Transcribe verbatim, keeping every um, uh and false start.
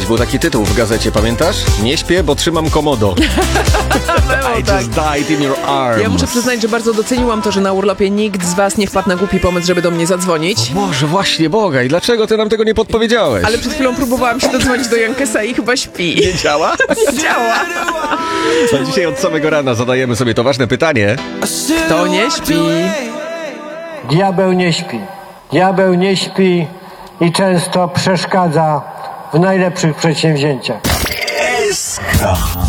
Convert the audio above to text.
był taki tytuł w gazecie, pamiętasz? Nie śpię, bo trzymam komodo. I tak. just died in your arms. Ja muszę przyznać, że bardzo doceniłam to, że na urlopie nikt z was nie wpadł na głupi pomysł, żeby do mnie zadzwonić. Boże, właśnie Boga, i dlaczego ty nam tego nie podpowiedziałeś? Ale przed chwilą próbowałam się dodzwonić do Jankesa i chyba śpi. Nie działa? Nie działa. A dzisiaj od samego rana zadajemy sobie to ważne pytanie. Kto nie śpi? Diabeł nie śpi. Diabeł nie śpi i często przeszkadza w najlepszych przedsięwzięciach.